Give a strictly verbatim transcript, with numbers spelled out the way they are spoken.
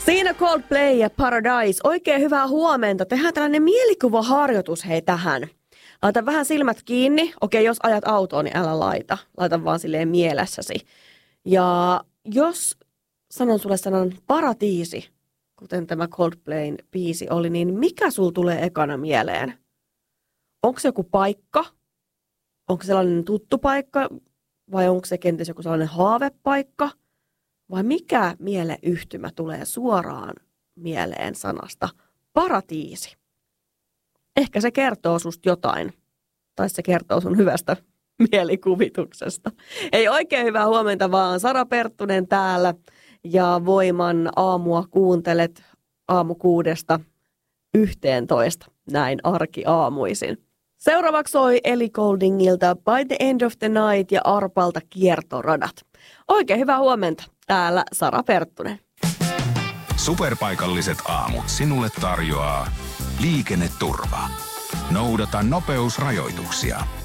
Siinä Coldplay ja Paradise. Oikein hyvää huomenta. Tehdään tällainen mielikuvaharjoitus hei tähän. Laita vähän silmät kiinni. Okei, jos ajat autoon, niin älä laita. Laita vaan silleen mielessäsi. Ja jos sanon sulle sanan paratiisi, kuten tämä Coldplayn biisi oli, niin mikä sul tulee ekana mieleen? Onko se joku paikka? Onko se sellainen tuttu paikka? Vai onko se kenties joku sellainen haavepaikka? Vai mikä mieleyhtymä tulee suoraan mieleen sanasta paratiisi? Ehkä se kertoo susta jotain. Tai se kertoo sun hyvästä mielikuvituksesta. Ei oikein hyvää huomenta vaan. Sara Perttunen täällä. Ja Voiman aamua kuuntelet aamu kuudesta yhteentoista. Näin arkiaamuisin. Seuraavaksi soi Ellie Gouldingilta By the End of the Night ja Arpalta Kiertoradat. Oikein hyvää huomenta. Täällä Sara Perttunen. Superpaikalliset aamut sinulle tarjoaa Liikenneturva. Noudata nopeusrajoituksia.